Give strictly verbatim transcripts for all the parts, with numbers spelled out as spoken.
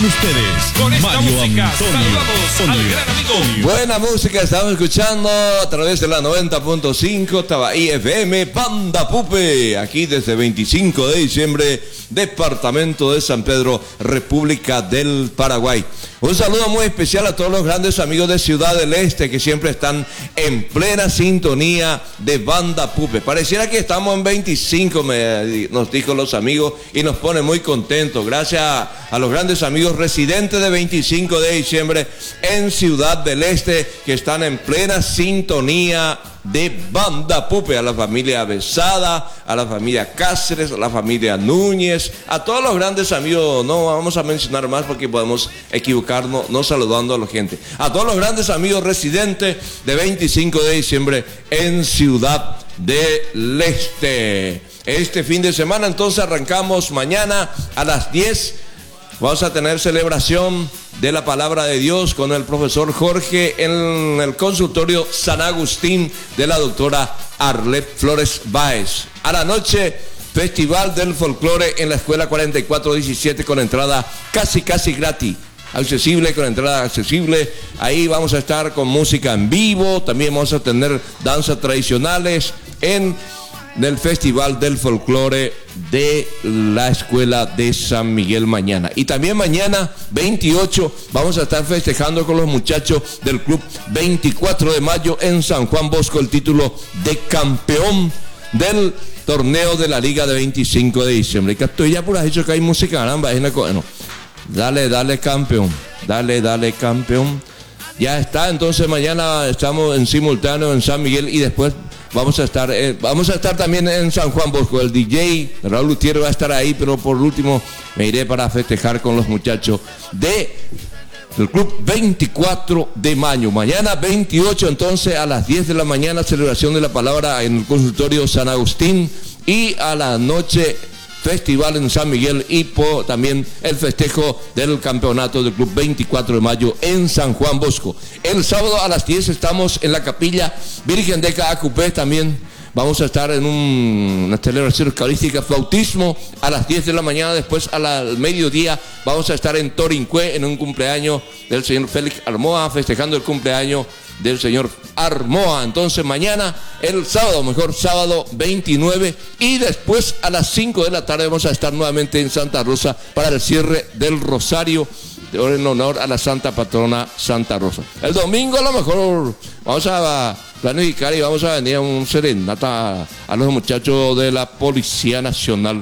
Con ustedes, con esta Mario música, Antonio saludamos al Antonio. gran amigo. Buena música estamos escuchando a través de la noventa punto cinco Tabaí F M, Banda Pupe, aquí desde veinticinco de diciembre, departamento de San Pedro, República del Paraguay. Un saludo muy especial a todos los grandes amigos de Ciudad del Este que siempre están en plena sintonía de Banda Pupe. Pareciera que estamos en veinticinco, me, nos dijo los amigos, y nos pone muy contentos. Gracias a, a los grandes amigos residentes de veinticinco de diciembre en Ciudad del Este que están en plena sintonía de Banda Pupe, a la familia Besada, a la familia Cáceres, a la familia Núñez, a todos los grandes amigos, no vamos a mencionar más porque podemos equivocarnos no saludando a la gente, a todos los grandes amigos residentes de veinticinco de diciembre en Ciudad del Este. Este fin de semana entonces arrancamos mañana a las diez. Vamos a tener celebración de la palabra de Dios con el profesor Jorge en el consultorio San Agustín de la doctora Arlet Flores Báez. A la noche, Festival del Folclore en la Escuela cuarenta y cuatro diecisiete con entrada casi casi gratis. Accesible, con entrada accesible. Ahí vamos a estar con música en vivo. También vamos a tener danzas tradicionales en del Festival del Folclore de la Escuela de San Miguel mañana. Y también mañana, veintiocho, vamos a estar festejando con los muchachos del Club veinticuatro de mayo en San Juan Bosco el título de campeón del torneo de la Liga de veinticinco de diciembre. Que estoy ya por ahí dicho que hay música, caramba, es bueno. Dale, dale campeón, dale, dale campeón. Ya está, entonces mañana estamos en simultáneo en San Miguel y después vamos a estar eh, vamos a estar también en San Juan Bosco. El D J Raúl Gutiérrez va a estar ahí, pero por último me iré para festejar con los muchachos de del Club veinticuatro de mayo. Mañana veintiocho, entonces a las diez de la mañana, celebración de la palabra en el consultorio San Agustín, y a la noche festival en San Miguel y po, también el festejo del campeonato del Club veinticuatro de mayo en San Juan Bosco. El sábado a las diez estamos en la capilla Virgen de Caacupé. También vamos a estar en un, una celebración eucarística, flautismo a las diez de la mañana. Después a la, al mediodía vamos a estar en Torincué en un cumpleaños del señor Félix Armoa, festejando el cumpleaños del señor Armoa. Entonces mañana, el sábado, mejor sábado veintinueve, y después a las cinco de la tarde vamos a estar nuevamente en Santa Rosa para el cierre del Rosario en honor a la Santa Patrona Santa Rosa. El domingo a lo mejor vamos a planificar y vamos a venir a un serenata a los muchachos de la Policía Nacional.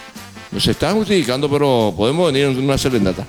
Nos están justificando, pero podemos venir en una serenata.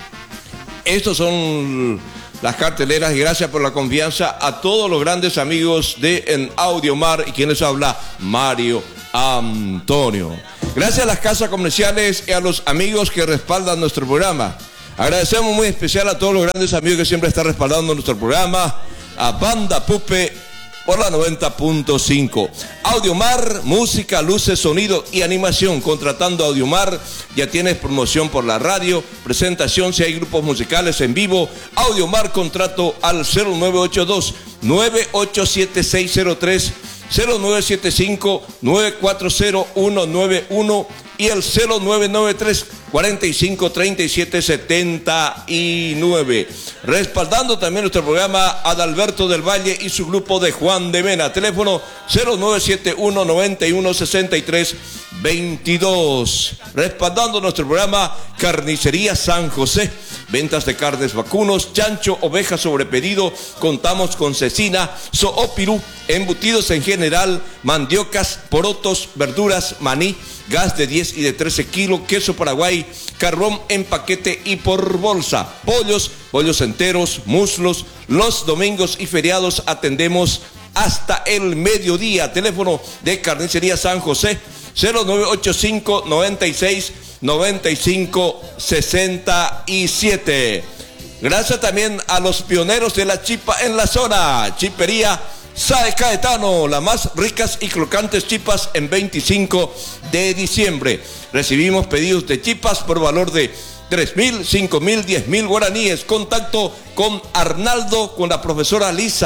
Estos son las carteleras, y gracias por la confianza a todos los grandes amigos de en Audiomar, y quien les habla, Mario Antonio. Gracias a las casas comerciales y a los amigos que respaldan nuestro programa. Agradecemos muy especial a todos los grandes amigos que siempre están respaldando nuestro programa, a Banda Pupe por la noventa punto cinco. Audiomar, música, luces, sonido y animación. Contratando Audiomar, ya tienes promoción por la radio, presentación si hay grupos musicales en vivo. Audiomar, contrato al cero nueve ocho dos, nueve ocho siete seis cero tres, cero nueve siete cinco, nueve cuatro cero uno nueve uno y el cero nueve nueve tres, cuarenta y cinco, treinta y siete, setenta y nueve. Respaldando también nuestro programa, Adalberto del Valle y su grupo de Juan de Mena. Teléfono cero nueve siete uno, noventa y uno, sesenta y tres, veintidós. Respaldando nuestro programa, Carnicería San José. Ventas de carnes vacunos, chancho, oveja sobre pedido. Contamos con cecina, zoopirú, embutidos en general, mandiocas, porotos, verduras, maní, gas de diez y de trece kilos, queso Paraguay, carbón en paquete y por bolsa, pollos, pollos enteros, muslos. Los domingos y feriados atendemos hasta el mediodía. Teléfono de Carnicería San José, cero nueve ocho cinco, noventa y seis, noventa y cinco, sesenta y siete. Gracias también a los pioneros de la chipa en la zona. Chipería Sae Caetano, las más ricas y crocantes chipas en veinticinco de diciembre. Recibimos pedidos de chipas por valor de tres mil, cinco mil, diez mil guaraníes. Contacto con Arnaldo, con la profesora Lisa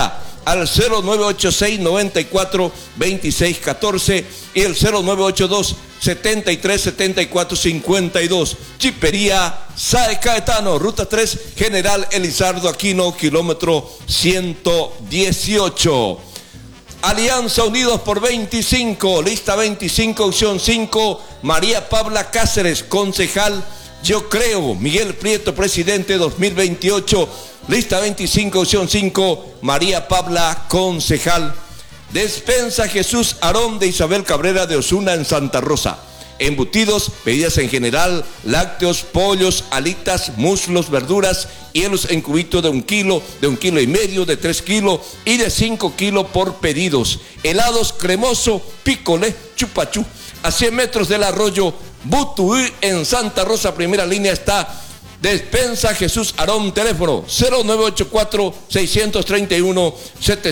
al cero nueve ocho seis, noventa y cuatro, veintiséis catorce y el cero nueve ocho dos, setenta y tres, setenta y cuatro, cincuenta y dos. Chipería Sae Caetano, ruta tres, General Elizardo Aquino, kilómetro ciento dieciocho. Alianza Unidos por veinticinco, lista veinticinco, opción cinco, María Pabla Cáceres, concejal. Yo creo, Miguel Prieto, presidente dos mil veintiocho, lista veinticinco, opción cinco, María Pabla, concejal. Despensa Jesús Arón de Isabel Cabrera de Osuna en Santa Rosa. Embutidos, bebidas en general, lácteos, pollos, alitas, muslos, verduras, hielos en cubito de un kilo, de un kilo y medio, de tres kilos y de cinco kilos por pedidos. Helados cremoso, pícole, chupachú. A cien metros del arroyo Butuí en Santa Rosa, primera línea está Despensa Jesús Arón, teléfono cero nueve ocho cuatro, seis tres uno, siete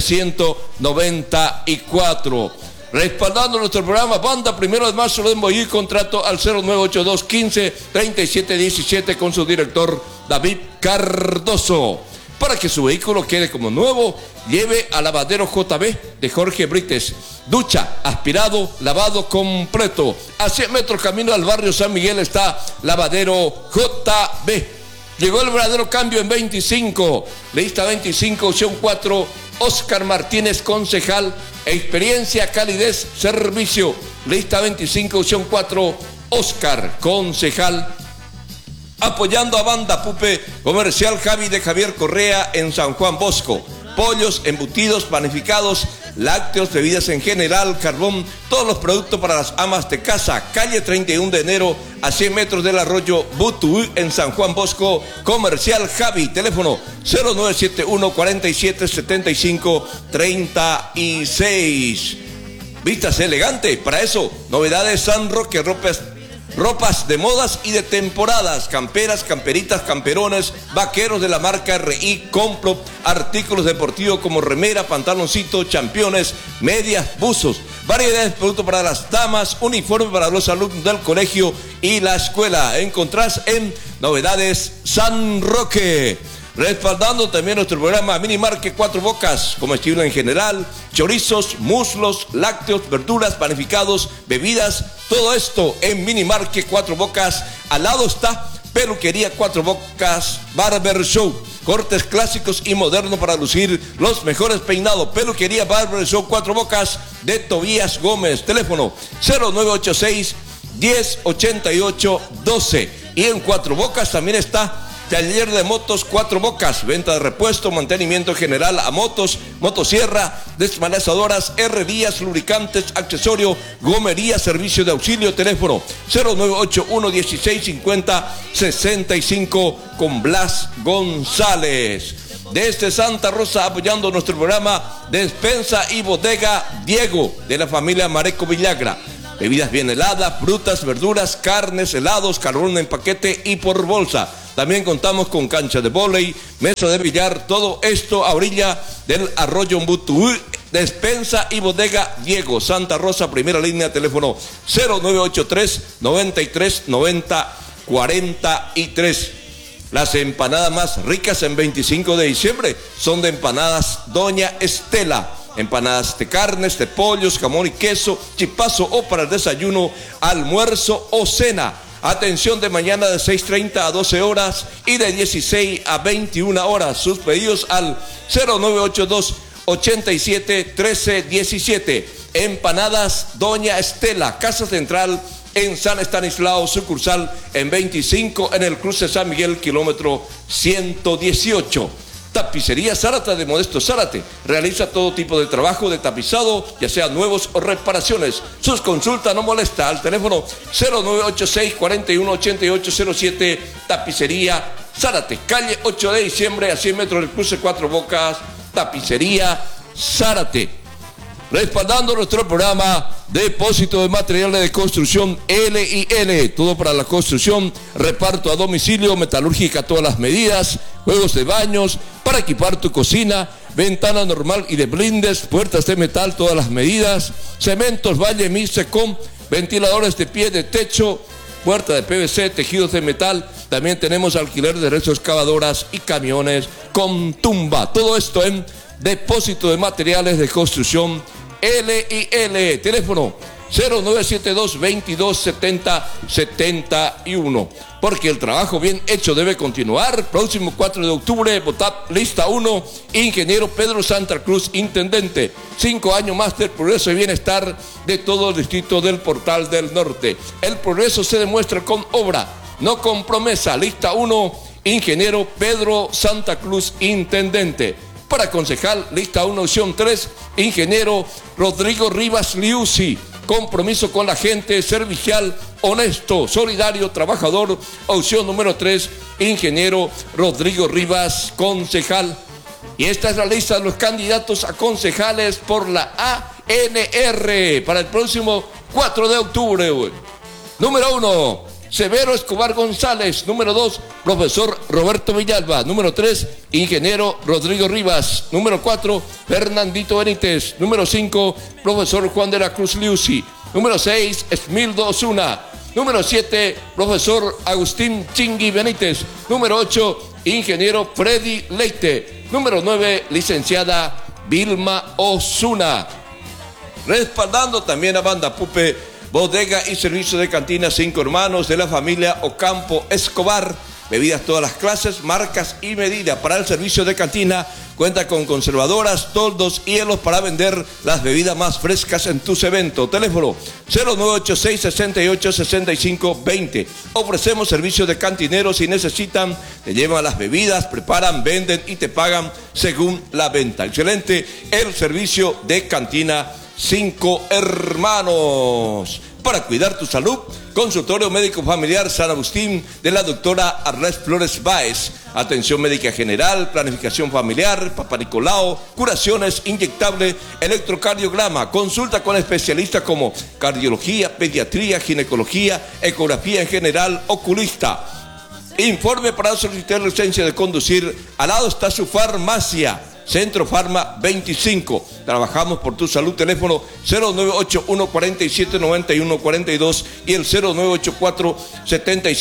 nueve cuatro. Respaldando nuestro programa, Banda Primero de Marzo de Emboyí, contrato al cero nueve ocho dos, quince, treinta y siete diecisiete con su director David Cardoso. Para que su vehículo quede como nuevo, lleve a Lavadero J B de Jorge Brites. Ducha, aspirado, lavado completo. A cien metros camino al barrio San Miguel está Lavadero J B. Llegó el verdadero cambio en veinticinco. Lista veinticinco, opción cuatro, Oscar Martínez, concejal. Experiencia, calidez, servicio. Lista veinticinco, opción cuatro, Oscar, concejal. Apoyando a Banda Pupe, Comercial Javi de Javier Correa en San Juan Bosco. Pollos, embutidos, panificados, lácteos, bebidas en general, carbón, todos los productos para las amas de casa. Calle treinta y uno de enero, a cien metros del arroyo Butuí en San Juan Bosco. Comercial Javi, teléfono cero nueve siete uno, cuarenta y siete, setenta y cinco, treinta y seis. Vistas elegante, para eso, novedades San Roque, ropas Ropas de modas y de temporadas, camperas, camperitas, camperones, vaqueros de la marca R I, compro, artículos deportivos como remera, pantaloncito, championes, medias, buzos, variedades de productos para las damas, uniforme para los alumnos del colegio y la escuela. Encontrás en Novedades San Roque. Respaldando también nuestro programa Minimarket Cuatro Bocas, comestible en general, chorizos, muslos, lácteos, verduras, panificados, bebidas, todo esto en Minimarket Cuatro Bocas. Al lado está Peluquería Cuatro Bocas Barber Show, cortes clásicos y modernos para lucir los mejores peinados. Peluquería Barber Show Cuatro Bocas de Tobías Gómez, teléfono cero nueve ocho seis, diez, ochenta y ocho, doce. Y en Cuatro Bocas también está Taller de Motos Cuatro Bocas, venta de repuesto, mantenimiento general a motos, motosierra, desmalazadoras, herrerías, lubricantes, accesorio, gomería, servicio de auxilio, teléfono cero nueve ocho uno, dieciséis, cincuenta, sesenta y cinco con Blas González. Desde Santa Rosa, apoyando nuestro programa, Despensa y Bodega Diego, de la familia Mareco Villagra. Bebidas bien heladas, frutas, verduras, carnes, helados, carbón en paquete y por bolsa. También contamos con cancha de vóley, mesa de billar, todo esto a orilla del arroyo Butuí. Despensa y Bodega Diego, Santa Rosa, primera línea, teléfono cero nueve ocho tres, noventa y tres, noventa, cuarenta y tres. Las empanadas más ricas en veinticinco de diciembre son de Empanadas Doña Estela. Empanadas de carnes, de pollos, jamón y queso, chipazo o para el desayuno, almuerzo o cena. Atención de mañana de seis treinta a doce horas y de dieciséis a veintiuna horas. Sus pedidos al cero nueve ocho dos, ochenta y siete, trece diecisiete. Empanadas Doña Estela, Casa Central en San Estanislao, sucursal en veinticinco en el cruce San Miguel, kilómetro ciento dieciocho. Tapicería Zárate de Modesto Zárate. Realiza todo tipo de trabajo de tapizado, ya sea nuevos o reparaciones. Sus consultas no molesta al teléfono cero nueve ocho seis, cuarenta y uno, ochenta y ocho cero siete. Tapicería Zárate, calle ocho de diciembre, a cien metros del cruce Cuatro Bocas. Tapicería Zárate. Respaldando nuestro programa, Depósito de Materiales de Construcción L y L, todo para la construcción, reparto a domicilio, metalúrgica a todas las medidas, juegos de baños, para equipar tu cocina, ventana normal y de blindes, puertas de metal, todas las medidas, cementos Valle Misecom, ventiladores de pie de techo, puerta de P V C, tejidos de metal. También tenemos alquiler de retroexcavadoras y camiones con tumba. Todo esto en Depósito de Materiales de Construcción L y L. Teléfono cero nueve siete dos, veintidós, setenta, setenta y uno. Porque el trabajo bien hecho debe continuar. Próximo cuatro de octubre, votad lista uno, ingeniero Pedro Santa Cruz, intendente. Cinco años más del progreso y bienestar de todo el distrito del Portal del Norte. El progreso se demuestra con obra, no con promesa. Lista uno, ingeniero Pedro Santa Cruz, intendente. Para concejal, lista uno, opción tres, ingeniero Rodrigo Rivas Liuzzi. Compromiso con la gente, servicial, honesto, solidario, trabajador. Opción número tres, ingeniero Rodrigo Rivas, concejal. Y esta es la lista de los candidatos a concejales por la A N R para el próximo cuatro de octubre. Número uno, Severo Escobar González. Número dos, profesor Roberto Villalba. Número tres, ingeniero Rodrigo Rivas. Número cuatro, Fernandito Benítez. Número cinco, profesor Juan de la Cruz Liuzzi. Número seis, Esmildo Osuna. Número siete, profesor Agustín Chingui Benítez. Número ocho, ingeniero Freddy Leite. Número nueve, licenciada Vilma Osuna. Respaldando también a Banda Pupe, bodega y servicio de cantina Cinco Hermanos de la familia Ocampo Escobar. Bebidas todas las clases, marcas y medidas. Para el servicio de cantina cuenta con conservadoras, toldos y hielos para vender las bebidas más frescas en tus eventos. Teléfono cero nueve ocho seis, sesenta y ocho, sesenta y cinco, veinte. Ofrecemos servicio de cantineros. Si necesitan, te llevan las bebidas, preparan, venden y te pagan según la venta. Excelente el servicio de cantina Cinco Hermanos. Para cuidar tu salud, consultorio médico familiar San Agustín de la doctora Arles Flores Báez. Atención médica general, planificación familiar, Papa Nicolau, curaciones, inyectable, electrocardiograma. Consulta con especialistas como cardiología, pediatría, ginecología, ecografía en general, oculista. Informe para solicitar licencia de conducir. Al lado está su farmacia, Centro Farma veinticinco. Trabajamos por tu salud. Teléfono cero nueve ocho uno, cuarenta y siete, noventa y uno, cuarenta y dos y el cero nueve ocho cuatro, setenta y cinco